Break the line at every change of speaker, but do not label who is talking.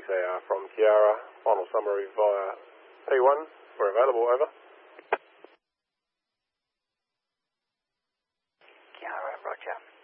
6AR from Kiara. Final summary via P1. We're available, over.
Kiara, roger.